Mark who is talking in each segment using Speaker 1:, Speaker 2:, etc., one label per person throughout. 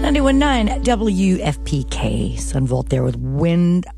Speaker 1: 91.9 WFPK. Sunvolt there with Windfall.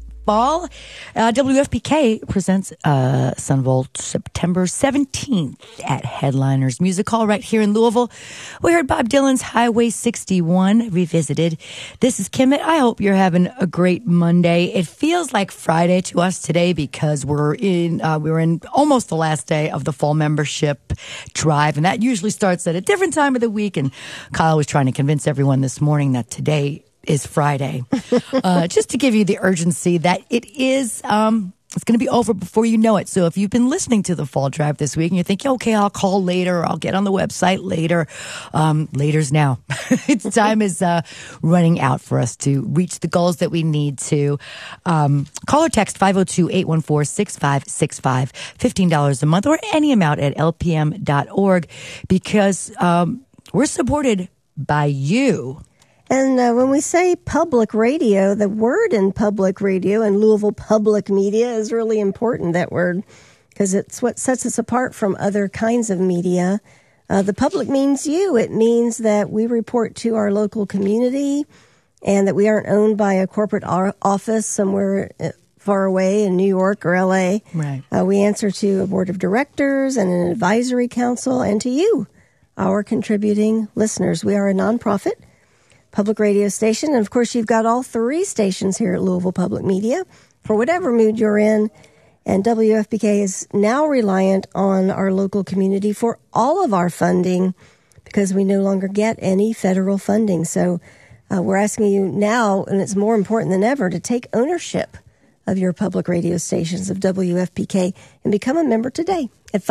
Speaker 1: WFPK presents Sunvolt September 17th at Headliners Music Hall right here in Louisville. We heard Bob Dylan's Highway 61 revisited. This is Kimmit. I hope you're having a great Monday. It feels like Friday to us today because we're in almost the last day of the fall membership drive, and that usually starts at a different time of the week. And Kyle was trying to convince everyone this morning that today is Friday. Just to give you the urgency that it is, it's going to be over before you know it. So if you've been listening to the fall drive this week and you think, okay, I'll call later, or I'll get on the website later, later's now. Its time is running out for us to reach the goals that we need to. Call or text 502-814-6565, $15 a month, or any amount at lpm.org, because we're supported by you.
Speaker 2: And when we say public radio, the word in public radio and Louisville Public Media is really important, that word, because it's what sets us apart from other kinds of media. The public means you. It means that we report to our local community and that we aren't owned by a corporate office somewhere far away in New York or L.A.
Speaker 1: Right.
Speaker 2: We answer to a board of directors and an advisory council, and to you, our contributing listeners. We are a nonprofit public radio station. And of course, you've got all three stations here at Louisville Public Media for whatever mood you're in. And WFPK is now reliant on our local community for all of our funding because we no longer get any federal funding. So we're asking you now, and it's more important than ever, to take ownership of your public radio stations of WFPK and become a member today at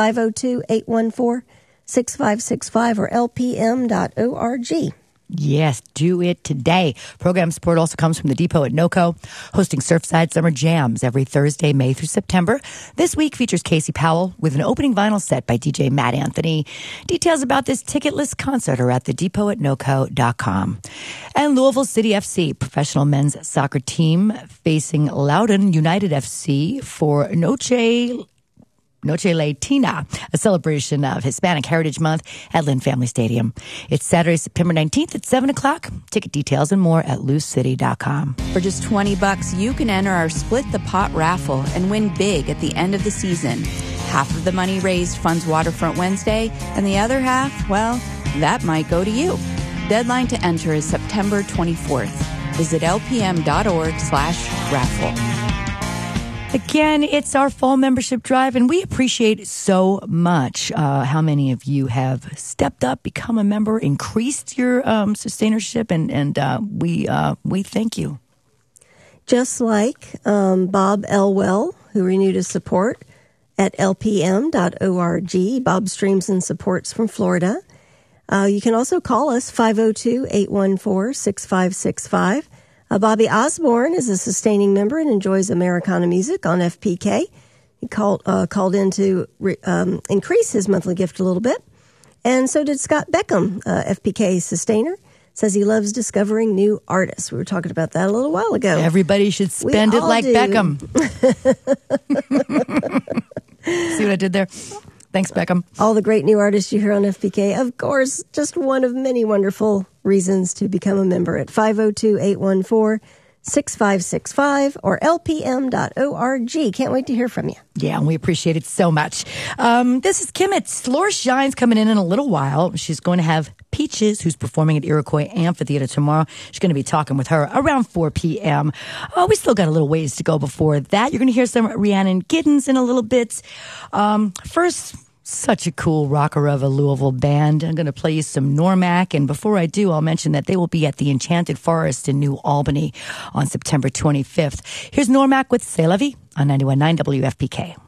Speaker 2: 502-814-6565 or lpm.org.
Speaker 1: Yes, do it today. Program support also comes from the Depot at NOCO, hosting Surfside Summer Jams every Thursday, May through September. This week features Casey Powell with an opening vinyl set by DJ Matt Anthony. Details about this ticketless concert are at thedepot@noco.com. And Louisville City FC, professional men's soccer team, facing Loudoun United FC for Noche Latina, a celebration of Hispanic Heritage Month at Lynn Family Stadium. It's Saturday, September 19th at 7 o'clock. Ticket details and more at loosecity.com.
Speaker 3: For just $20, you can enter our Split the Pot raffle and win big at the end of the season. Half of the money raised funds Waterfront Wednesday, and the other half, well, that might go to you. Deadline to enter is September 24th. Visit lpm.org/raffle.
Speaker 1: Again, it's our fall membership drive, and we appreciate so much how many of you have stepped up, become a member, increased your sustainership, and we thank you.
Speaker 2: Just like Bob Elwell, who renewed his support at lpm.org. Bob streams and supports from Florida. You can also call us 502-814-6565. Bobby Osborne is a sustaining member and enjoys Americana music on FPK. He called in to increase his monthly gift a little bit. And so did Scott Beckham, FPK sustainer. Says he loves discovering new artists. We were talking about that a little while ago.
Speaker 1: Everybody should spend it like Beckham. See what I did there? Thanks, Beckham.
Speaker 2: All the great new artists you hear on FPK. Of course, just one of many wonderful reasons to become a member at 502-814-6565 or lpm.org. Can't wait to hear from you.
Speaker 1: Yeah, and we appreciate it so much. This is Kimmit. Laura Shine's coming in a little while. She's going to have Peaches, who's performing at Iroquois Amphitheater tomorrow. She's going to be talking with her around 4 p.m. We still got a little ways to go before that. You're going to hear some Rhiannon Giddens in a little bit. First, such a cool rocker of a Louisville band. I'm going to play you some Normac. And before I do, I'll mention that they will be at the Enchanted Forest in New Albany on September 25th. Here's Normac with C'est La Vie on 91.9 WFPK.